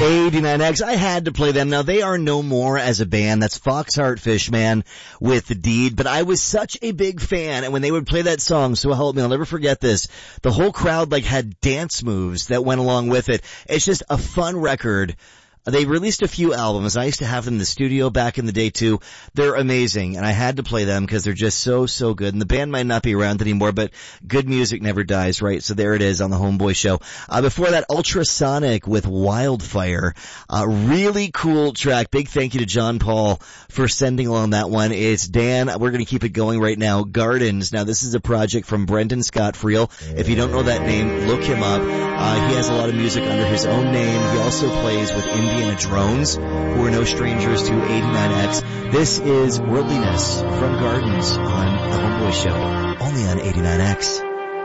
89X. I had to play them. Now, they are no more as a band. That's Foxheart Fishman with The Deed. But I was such a big fan. And when they would play that song, So Help Me, I'll never forget this. The whole crowd had dance moves that went along with it. It's just a fun record. They released a few albums. I used to have them in the studio back in the day too. They're amazing, and I had to play them because they're just so, so good. And the band might not be around anymore, but good music never dies, right? So there it is on the Homeboy Show. Before that, Ultrasonic with Wildfire. Really cool track. Big thank you to John Paul for sending along that one. It's Dan. We're going to keep it going right now. Gardens. Now, this is a project from Brendan Scott Friel. If you don't know that name, look him up. He has a lot of music under his own name. He also plays with Indiana Drones, who are no strangers to 89X. This is Worldliness from Gardens on the Homeboy Show, only on 89X.